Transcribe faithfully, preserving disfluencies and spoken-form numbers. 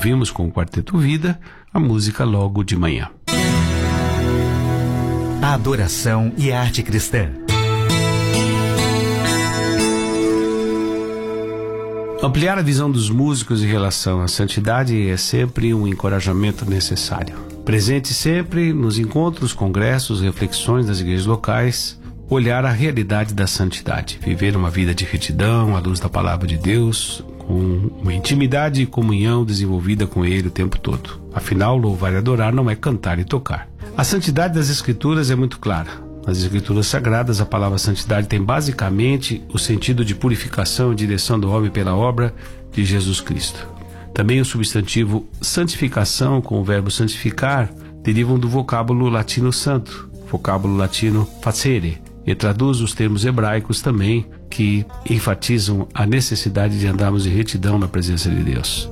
ouvimos com o Quarteto Vida a música Logo de Manhã. A adoração e a arte cristã. Ampliar a visão dos músicos em relação à santidade é sempre um encorajamento necessário. Presente sempre nos encontros, congressos, reflexões das igrejas locais, olhar a realidade da santidade, viver uma vida de retidão à luz da palavra de Deus, com uma intimidade e comunhão desenvolvida com Ele o tempo todo. Afinal, louvar e adorar não é cantar e tocar. A santidade das Escrituras é muito clara. Nas Escrituras Sagradas, a palavra santidade tem basicamente o sentido de purificação e direção do homem pela obra de Jesus Cristo. Também o substantivo santificação, com o verbo santificar, derivam do vocábulo latino santo, vocábulo latino facere, e traduz os termos hebraicos também, que enfatizam a necessidade de andarmos em retidão na presença de Deus.